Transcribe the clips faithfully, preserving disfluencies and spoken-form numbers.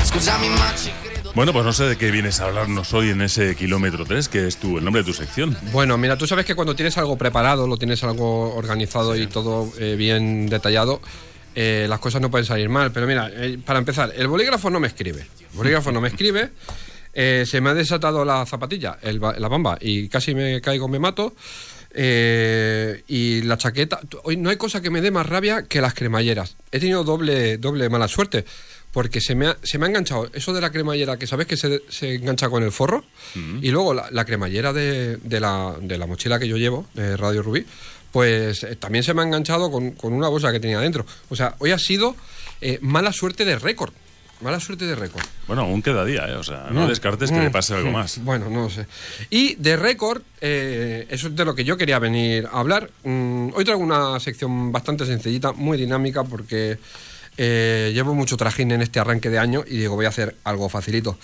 Bueno, pues no sé de qué vienes a hablarnos hoy en ese kilómetro tres, que es tu, el nombre de tu sección. Bueno, mira, tú sabes que cuando tienes algo preparado, lo tienes algo organizado sí. y todo eh, bien detallado, eh, las cosas no pueden salir mal. Pero mira, eh, para empezar, el bolígrafo no me escribe. El bolígrafo no me escribe. Eh, se me ha desatado la zapatilla, el, la bamba, y casi me caigo, me mato. Eh, y la chaqueta, hoy no hay cosa que me dé más rabia que las cremalleras. He tenido doble, doble mala suerte, porque se me ha, se me ha enganchado eso de la cremallera, que sabes que se, se engancha con el forro, uh-huh. y luego la, la cremallera de, de, la, de la mochila que yo llevo, de Radio Rubí, pues eh, también se me ha enganchado con, con una bolsa que tenía dentro. O sea, hoy ha sido eh, mala suerte de récord. Mala suerte de récord. Bueno, aún queda día, ¿eh? O sea, no mm, descartes que mm, le pase algo más. Bueno, no lo sé. Y de récord, eh, eso es de lo que yo quería venir a hablar. Mm, hoy traigo una sección bastante sencillita, muy dinámica, porque eh, llevo mucho trajín en este arranque de año y digo, voy a hacer algo facilito.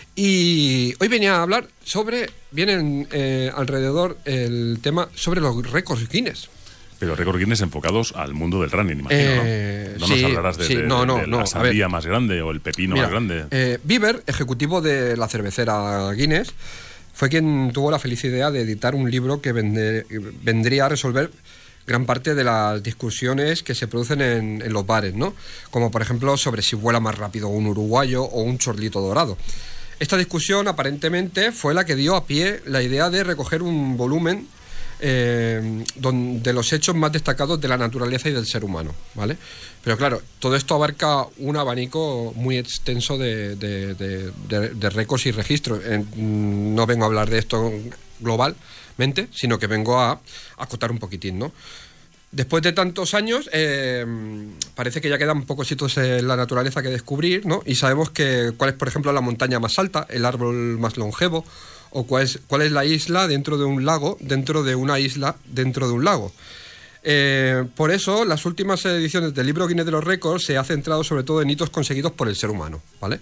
Y hoy venía a hablar sobre, vienen eh, alrededor el tema sobre los récords Guinness. Pero récord Guinness enfocados al mundo del running, imagino, eh, ¿no? No sí, nos hablarás de, sí, de, no, no, de no, la sandía más grande o el pepino Mira, más grande. Eh, Bieber, ejecutivo de la cervecera Guinness, fue quien tuvo la feliz idea de editar un libro que vende, vendría a resolver gran parte de las discusiones que se producen en, en los bares, ¿no? Como por ejemplo sobre si vuela más rápido un uruguayo o un chorlito dorado. Esta discusión aparentemente fue la que dio a pie la idea de recoger un volumen Eh, de los hechos más destacados de la naturaleza y del ser humano, ¿vale? Pero claro, todo esto abarca un abanico muy extenso de, de, de, de, de récords y registros. Eh, no vengo a hablar de esto globalmente, sino que vengo a, a acotar un poquitín, ¿no? Después de tantos años, eh, parece que ya quedan pocos sitios en la naturaleza que descubrir, ¿no? Y sabemos que cuál es, por ejemplo, la montaña más alta, el árbol más longevo, o cuál es, cuál es la isla dentro de un lago, dentro de una isla, dentro de un lago. Eh, por eso, las últimas ediciones del libro Guinness de los Récords se ha centrado sobre todo en hitos conseguidos por el ser humano, ¿vale?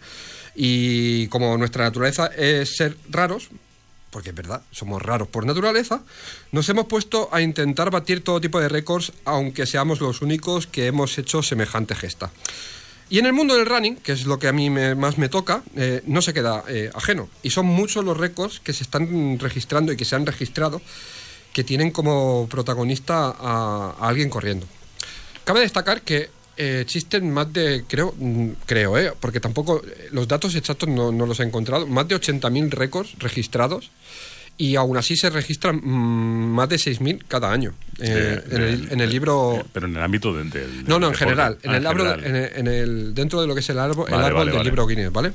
Y como nuestra naturaleza es ser raros, porque es verdad, somos raros por naturaleza, nos hemos puesto a intentar batir todo tipo de récords, aunque seamos los únicos que hemos hecho semejante gesta. Y en el mundo del running, que es lo que a mí me, más me toca, eh, no se queda eh, ajeno. Y son muchos los récords que se están registrando y que se han registrado que tienen como protagonista a, a alguien corriendo. Cabe destacar que eh, existen más de, creo, creo eh, porque tampoco los datos exactos no, no los he encontrado, más de ochenta mil récords registrados. Y aún así se registran mmm, más de seis mil cada año eh, eh, en, el, en el libro. Eh, pero en el ámbito de, de, del no, no, en deporte. general, en, ah, el en árbol, general. En, el, en el dentro de lo que es el árbol, vale, el árbol vale, del vale. libro Guinness, ¿vale?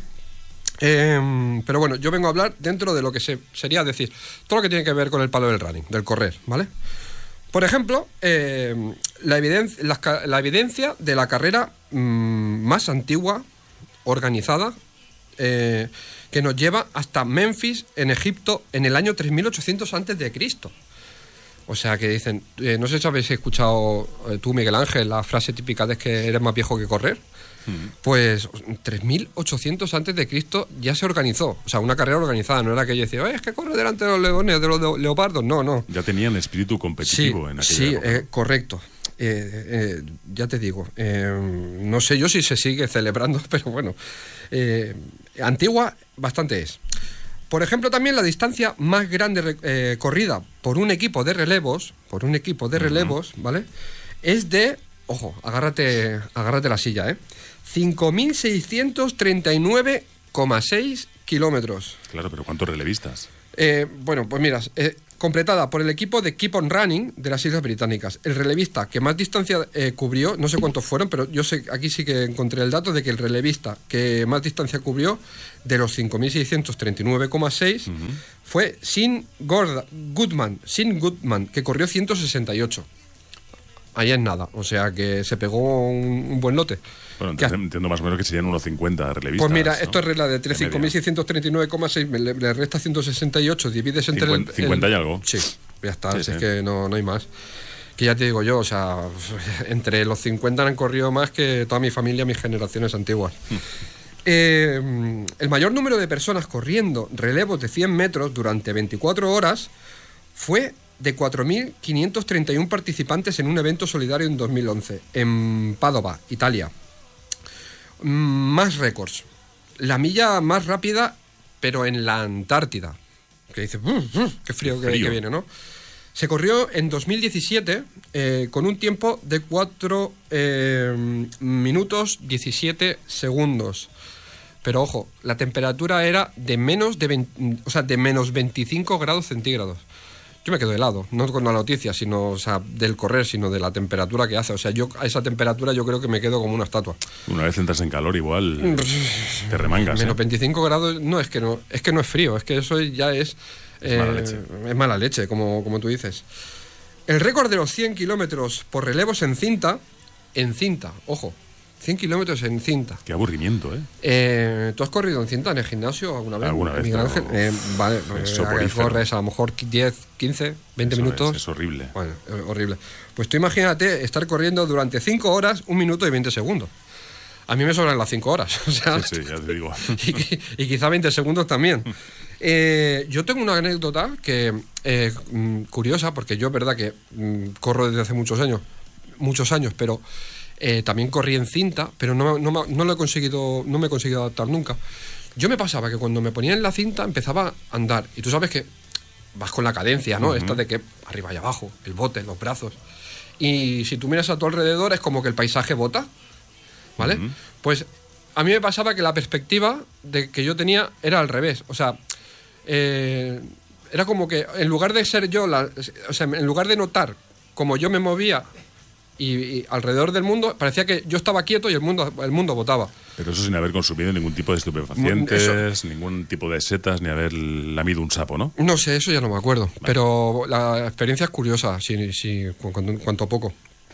Eh, pero bueno, yo vengo a hablar dentro de lo que se, sería decir todo lo que tiene que ver con el palo del running, del correr, ¿vale? Por ejemplo, eh, la, evidencia, la, la evidencia de la carrera mmm, más antigua organizada. Eh, que nos lleva hasta Memphis, en Egipto, en el año tres mil ochocientos antes de Cristo. O sea, que dicen, eh, no sé si habéis escuchado eh, tú, Miguel Ángel, la frase típica de que eres más viejo que correr. Mm. Pues tres mil ochocientos antes de Cristo ya se organizó. O sea, una carrera organizada. No era que yo decía, es que corre delante de los leones, de los de leopardos. No, no. Ya tenían espíritu competitivo sí, en aquella sí, época. Sí, eh, correcto. Eh, eh, ya te digo, eh, no sé yo si se sigue celebrando, pero bueno, eh, antigua bastante es. Por ejemplo, también la distancia más grande eh, corrida por un equipo de relevos, por un equipo de relevos, uh-huh. ¿vale? Es de, ojo, agárrate, agárrate la silla, ¿eh? cinco mil seiscientos treinta y nueve coma seis kilómetros. Claro, pero ¿cuántos relevistas? Eh, bueno, pues mira, eh, completada por el equipo de Keep on Running de las Islas Británicas. El relevista que más distancia eh, cubrió, no sé cuántos fueron, pero yo sé, aquí sí que encontré el dato de que el relevista que más distancia cubrió de los cinco mil seiscientos treinta y nueve coma seis uh-huh. fue Sin Gorda, Goodman, Sin Goodman, que corrió ciento sesenta y ocho. Ahí es nada, o sea que se pegó un, un buen lote. Bueno, entonces entiendo más o menos que serían unos cincuenta relevistas. Pues mira, ¿no? Esto es regla de tres, cinco mil seiscientos treinta y nueve coma seis, le, le resta ciento sesenta y ocho, divides entre... cincuenta, el, cincuenta el, y algo. Sí, ya está, sí, si sí. es que no, no hay más. Que ya te digo yo, o sea, entre los cincuenta han corrido más que toda mi familia, mis generaciones antiguas. Hmm. Eh, el mayor número de personas corriendo relevos de cien metros durante veinticuatro horas fue de cuatro mil quinientos treinta y uno participantes en un evento solidario en dos mil once, en Padova, Italia. Más récords. la milla más rápida, pero en la Antártida. Que dice, uh, uh, qué frío, frío. Que, que viene, ¿no? Se corrió en dos mil diecisiete eh, con un tiempo de cuatro eh, minutos diecisiete segundos. Pero ojo, la temperatura era de menos de veinte, o sea, de menos veinticinco grados centígrados. Yo me quedo helado, no con la noticia, sino, o sea, del correr, sino de la temperatura que hace. O sea, yo a esa temperatura yo creo que me quedo como una estatua. Una vez entras en calor igual te remangas. Menos ¿eh? veinticinco grados, no es que no, es que no es frío, es que eso ya es... Es eh, mala leche. Es mala leche, como, como tú dices. El récord de los cien kilómetros por relevos en cinta, en cinta, ojo, cien kilómetros en cinta. Qué aburrimiento, ¿eh? Eh, ¿Tú has corrido en cinta en el gimnasio alguna vez? Alguna vez, Miguel Ángel? pero Eh, vale, es eh, soporífero. corres a lo mejor diez, quince, veinte Eso minutos. Es, es horrible. Bueno, eh, horrible. Pues tú imagínate estar corriendo durante cinco horas, un minuto y veinte segundos. A mí me sobran las cinco horas. O sea, Sí, sí, ya te digo. y, y quizá veinte segundos también. Eh, yo tengo una anécdota que eh, mm, curiosa, porque yo es verdad que mm, corro desde hace muchos años, muchos años, pero eh, también corrí en cinta, pero no, no, me- no lo he conseguido, no me he conseguido adaptar nunca. Yo me pasaba que cuando me ponía en la cinta empezaba a andar, y tú sabes que vas con la cadencia, ¿no? Esta de que arriba y abajo, el bote, los brazos. Y si tú miras a tu alrededor es como que el paisaje bota, ¿vale? Ujú. Pues a mí me pasaba que la perspectiva de que yo tenía era al revés. O sea, eh, era como que en lugar de ser yo, la, o sea, en lugar de notar como yo me movía y, y alrededor del mundo, parecía que yo estaba quieto y el mundo, el mundo botaba. Pero eso sin haber consumido ningún tipo de estupefacientes, ningún tipo de setas, ni haber lamido un sapo, ¿no? No sé, eso ya no me acuerdo, pero la experiencia es curiosa, sí, sí, cu- cuanto, cuanto poco.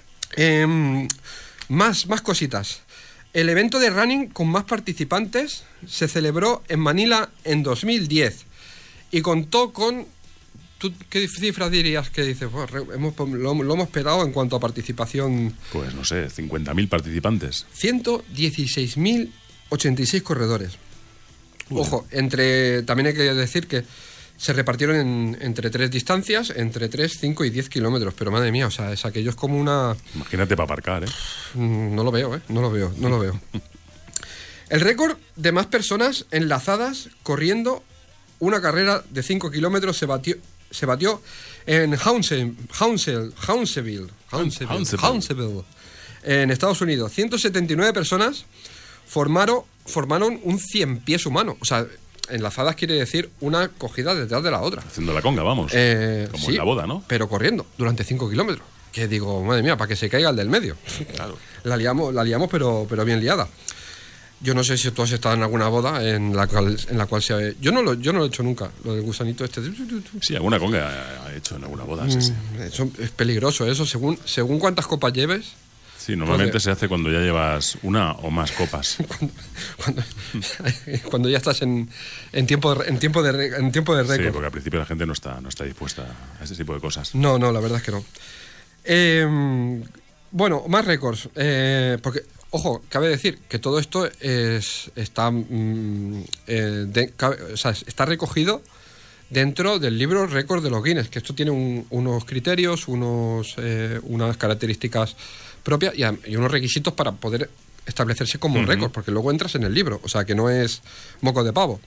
Em, más, más cositas. El evento de running con más participantes se celebró en Manila en dos mil diez y contó con... ¿tú qué cifras dirías que dices? Bueno, re- hemos, lo, lo hemos pegado en cuanto a participación. Pues no sé, cincuenta mil participantes. ciento dieciséis mil ochenta y seis corredores. Uy. Ojo, entre también hay que decir que se repartieron en- entre tres distancias, entre tres, cinco y diez kilómetros. Pero madre mía, o sea, es aquello es como una... Imagínate para aparcar, ¿eh? Mm, No lo veo, ¿eh? No lo veo, no lo veo. El récord de más personas enlazadas corriendo una carrera de cinco kilómetros se batió, se batió en Hounsel, Hounsel, Hounseville, Hounseville, Hounseville. Hounseville, en Estados Unidos. ciento setenta y nueve personas formaron, formaron un cien pies humano. O sea, enlazadas quiere decir una cogida detrás de la otra. Haciendo la conga, vamos. Eh, Como sí, en la boda, ¿no? Pero corriendo durante cinco kilómetros. Que digo, madre mía, para que se caiga el del medio. Claro. La liamos, la liamos pero, pero bien liada. Yo no sé si tú has estado en alguna boda en la cual, en la cual se... Yo no, lo, yo no lo he hecho nunca, lo del gusanito este. Sí, alguna conga ha hecho en alguna boda, sí, sí. Eso es peligroso, eso, según, según cuántas copas lleves. Sí, normalmente Pues, se hace cuando ya llevas una o más copas. Cuando, cuando ya estás en, en tiempo de, en tiempo de, re- en tiempo de Sí, récord. porque al principio la gente no está, no está dispuesta a ese tipo de cosas. No, no, la verdad es que no. Eh, bueno, más récords. Eh, porque, ojo, cabe decir que todo esto es, está, mm, eh, de- cabe- o sea, está recogido dentro del libro récord de los Guinness, que esto tiene un- unos criterios, unos, eh, unas características propias y, a- y unos requisitos para poder establecerse como Ujú. récord, porque luego entras en el libro, o sea que no es moco de pavo.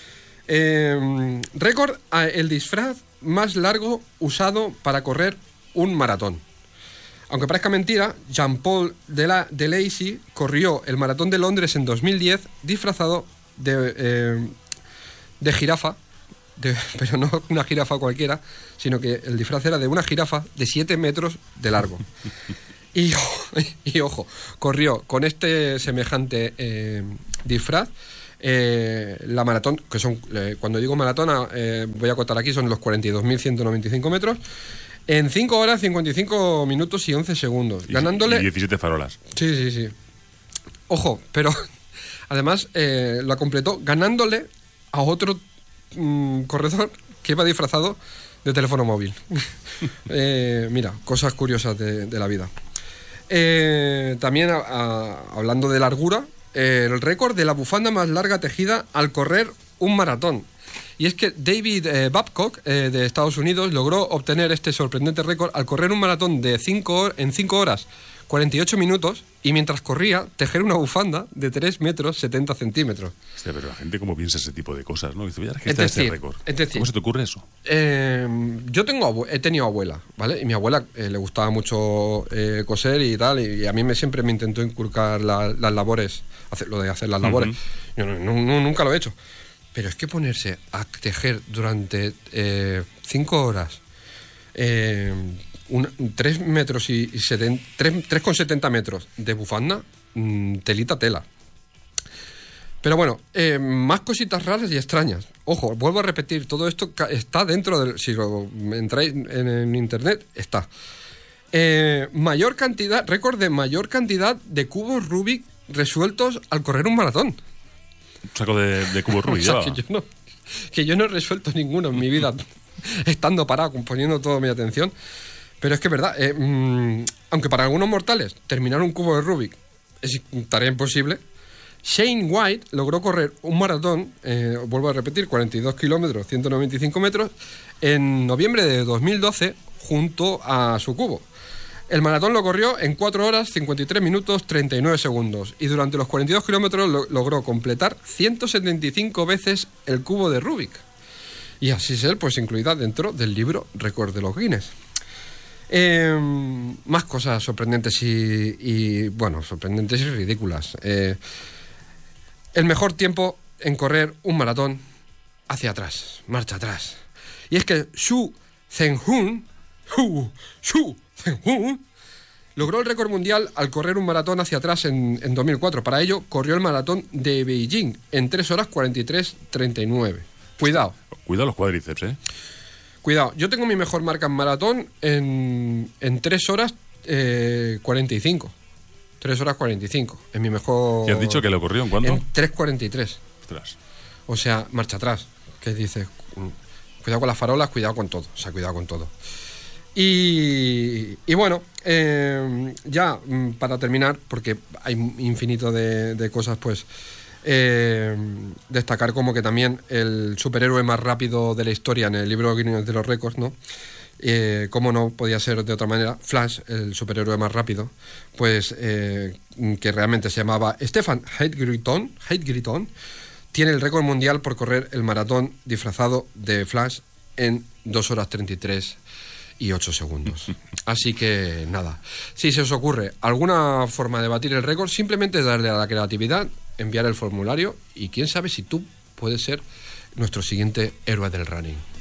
Eh, récord a el disfraz más largo usado para correr un maratón. Aunque parezca mentira, Jean-Paul Dela- Delacy corrió el maratón de Londres en dos mil diez disfrazado de, eh, de jirafa, de- pero no una jirafa cualquiera, sino que el disfraz era de una jirafa de siete metros de largo. Y, y ojo, corrió con este semejante eh, disfraz eh, la maratón, que son, eh, cuando digo maratón, eh, voy a acotar aquí, son los cuarenta y dos mil ciento noventa y cinco metros, en cinco horas, cincuenta y cinco minutos y once segundos, Y- ganándole... Y diecisiete farolas. Sí, sí, sí. Ojo, pero además eh, la completó ganándole a otro mm, corredor que iba disfrazado de teléfono móvil. Eh, mira, cosas curiosas de, de la vida. Eh, también a- a- hablando de largura, eh, el récord de la bufanda más larga tejida al correr un maratón. Y es que David eh, Babcock eh, de Estados Unidos logró obtener este sorprendente récord al correr un maratón de cinco hor- en cinco horas, cuarenta y ocho minutos y mientras corría, tejer una bufanda de tres metros setenta centímetros. Hostia, pero la gente cómo piensa ese tipo de cosas, ¿no? Dice, voy a Es registrar decir, este récord. es decir, ¿Cómo se te ocurre eso? Eh, yo tengo abue- he tenido abuela, ¿vale? Y mi abuela eh, le gustaba mucho eh, coser y tal, y, y a mí me siempre me intentó inculcar la- las labores, hacer, lo de hacer las labores. Uh-huh. Yo no- no- no- nunca lo he hecho. Pero es que ponerse a tejer durante eh, cinco horas, eh, un, tres metros y, y seten- tres, tres con setenta metros de bufanda, mm, telita tela. Pero bueno, eh, más cositas raras y extrañas. Ojo, vuelvo a repetir, todo esto ca- está dentro del... Si lo entráis en, en internet, está. Eh, mayor cantidad, récord de mayor cantidad de cubos Rubik resueltos al correr un maratón. Un saco de, de cubo Rubik. O sea, lleva. que yo no, que yo no he resuelto ninguno en mi vida, estando parado, poniendo toda mi atención. Pero es que es verdad, eh, mmm, aunque para algunos mortales terminar un cubo de Rubik es tarea imposible, Shane White logró correr un maratón, eh, vuelvo a repetir, cuarenta y dos kilómetros, ciento noventa y cinco metros, en noviembre de dos mil doce, junto a su cubo. El maratón lo corrió en cuatro horas, cincuenta y tres minutos, treinta y nueve segundos. Y durante los cuarenta y dos kilómetros lo, logró completar ciento setenta y cinco veces el cubo de Rubik. Y así es él, pues incluida dentro del libro Récord de los Guinness. Eh, más cosas sorprendentes y, y, bueno, sorprendentes y ridículas. Eh, el mejor tiempo en correr un maratón hacia atrás, marcha atrás. Y es que Xu Zhenhun, Xu, Xu Zhenhun, logró el récord mundial al correr un maratón hacia atrás en, en dos mil cuatro. Para ello, corrió el maratón de Beijing en tres horas cuarenta y tres treinta y nueve. Cuidado. Cuidado los cuádriceps, ¿eh? Cuidado. Yo tengo mi mejor marca en maratón en, en tres horas eh, cuarenta y cinco. tres horas cuarenta y cinco. Es mi mejor... ¿Y has dicho que lo corrió en cuánto? En tres cuarenta y tres. Ostras. O sea, marcha atrás. ¿Qué dices? Cuidado con las farolas, cuidado con todo. O sea, cuidado con todo. Y, y bueno, eh, ya mm, para terminar, porque hay infinito de, de cosas, pues eh, destacar como que también el superhéroe más rápido de la historia en el libro Guinness de los récords, ¿no? Eh, como no podía ser de otra manera, Flash, el superhéroe más rápido, pues eh, que realmente se llamaba Stefan Heidgriton, Heidgriton, tiene el récord mundial por correr el maratón disfrazado de Flash en dos horas treinta y tres y ocho segundos. Así que nada, si se os ocurre alguna forma de batir el récord, simplemente darle a la creatividad, enviar el formulario y quién sabe si tú puedes ser nuestro siguiente héroe del running.